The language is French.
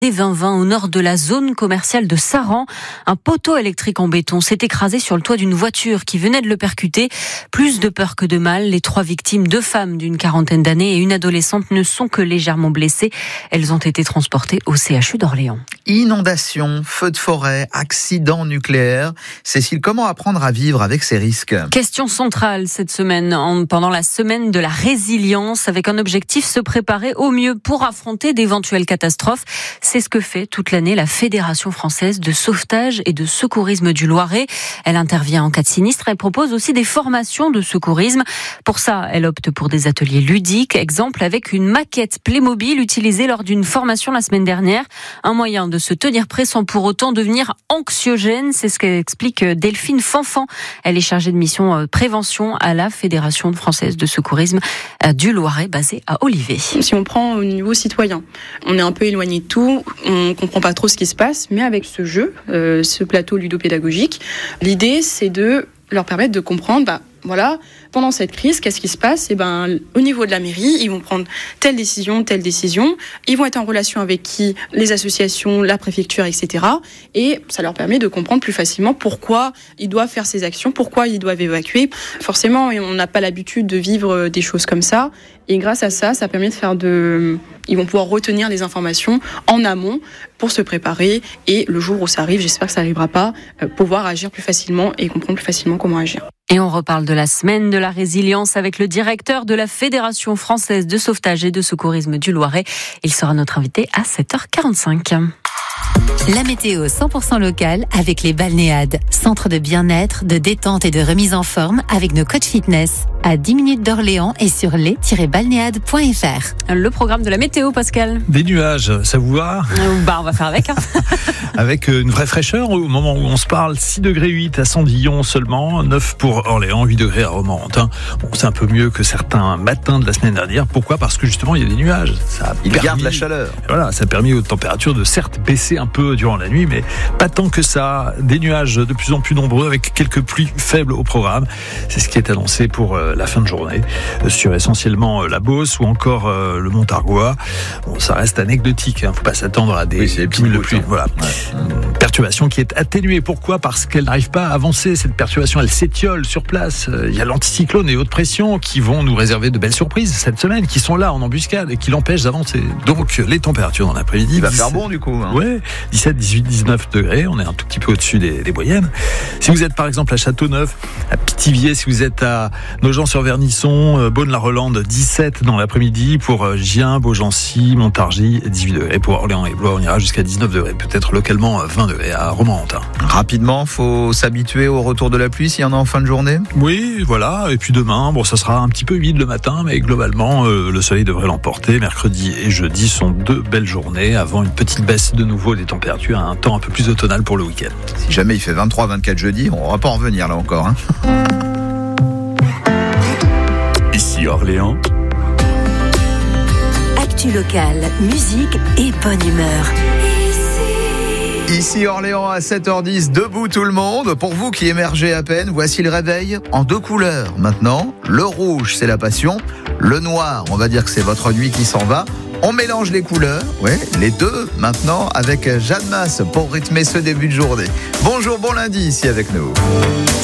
Des 2020 au nord de la zone commerciale de Saran. Un poteau électrique en béton s'est écrasé sur le toit d'une voiture qui venait de le percuter. Plus de peur que de mal, les 3 victimes, 2 femmes d'une quarantaine d'années et une adolescente, ne sont que légèrement blessées. Elles ont été transportées au CHU d'Orléans. Inondations, feux de forêt, accidents nucléaires. Cécile, comment apprendre à vivre avec ces risques ? Question centrale cette semaine, pendant la semaine de la résilience, avec un objectif, se préparer au mieux pour affronter d'éventuelles catastrophes. C'est ce que fait toute l'année la Fédération française de sauvetage et de secourisme du Loiret. Elle intervient en cas de sinistre. Elle propose aussi des formations de secourisme. Pour ça, elle opte pour des ateliers ludiques. Exemple avec une maquette Playmobil utilisée lors d'une formation la semaine dernière. Un moyen de se tenir prêt sans pour autant devenir anxiogène. C'est ce qu'explique Delphine Fanfan. Elle est chargée de mission prévention à la Fédération française de secourisme du Loiret, basée à Olivet. Si on prend au niveau citoyen, on est un peu éloigné de tout. On comprend pas trop ce qui se passe, mais avec ce jeu, ce plateau ludopédagogique, l'idée c'est de leur permettre de comprendre, voilà, pendant cette crise, qu'est-ce qui se passe ? Au niveau de la mairie, ils vont prendre telle décision. Ils vont être en relation avec qui ? Les associations, la préfecture, etc. Et ça leur permet de comprendre plus facilement pourquoi ils doivent faire ces actions, pourquoi ils doivent évacuer. Forcément, on n'a pas l'habitude de vivre des choses comme ça. Et grâce à ça, ça permet ils vont pouvoir retenir les informations en amont pour se préparer. Et le jour où ça arrive, j'espère que ça n'arrivera pas, pouvoir agir plus facilement et comprendre plus facilement comment agir. Et on reparle de la semaine de la résilience avec le directeur de la Fédération française de sauvetage et de secourisme du Loiret. Il sera notre invité à 7h45. La météo 100% locale avec les Balnéades. Centre de bien-être, de détente et de remise en forme avec nos coachs fitness. À 10 minutes d'Orléans et sur les-balnéades.fr. Le programme de la météo, Pascal. Des nuages, ça vous va ? On va faire avec. Avec une vraie fraîcheur au moment où on se parle. 6 degrés 8 à Sandillon seulement, 9 pour Orléans, 8 degrés à Romorantin. Bon, c'est un peu mieux que certains matins de la semaine dernière. Pourquoi ? Parce que justement, il y a des nuages. Il garde la chaleur. Voilà, ça a permis aux températures de certes baisser un peu durant la nuit, mais pas tant que ça. Des nuages de plus en plus nombreux avec quelques pluies faibles au programme. C'est ce qui est annoncé pour la fin de journée sur essentiellement la Beauce ou encore le Montargois. Bon, ça reste anecdotique, faut pas s'attendre à des cumuls de pluie. Voilà. Une perturbation qui est atténuée. Pourquoi ? Parce qu'elle n'arrive pas à avancer. Cette perturbation, elle s'étiole sur place. Il y a l'anticyclone et haute pression qui vont nous réserver de belles surprises cette semaine, qui sont là en embuscade et qui l'empêchent d'avancer. Donc les températures dans l'après-midi. Il va faire bon du coup. Ouais, 17, 18, 19 degrés. On est un tout petit peu au-dessus des moyennes. Si vous êtes par exemple à Châteauneuf, à Pithiviers, si vous êtes à Nogent-sur-Vernisson, Beaune-la-Rolande, 17 dans l'après-midi. Pour Gien, Beaugency, Montargis, 18 degrés. Pour Orléans et Blois, on ira jusqu'à 19 degrés. Peut-être localement 20 degrés à Romorantin. Rapidement, faut s'habituer au retour de la pluie s'il y en a en fin de journée. Oui, voilà. Et puis demain, ça sera un petit peu humide le matin, mais globalement, le soleil devrait l'emporter. Mercredi et jeudi sont 2 belles journées avant une petite baisse de nouveau des températures à un temps un peu plus automnal pour le week-end. Si jamais il fait 23-24 jeudi, on va pas en revenir là encore. Ici Orléans. Actu locale, musique et bonne humeur. Ici Orléans à 7h10, debout tout le monde. Pour vous qui émergez à peine, voici le réveil en 2 couleurs. Maintenant, le rouge, c'est la passion. Le noir, on va dire que c'est votre nuit qui s'en va. On mélange les couleurs, les deux maintenant avec Jeanne Masse pour rythmer ce début de journée. Bonjour, bon lundi ici avec nous.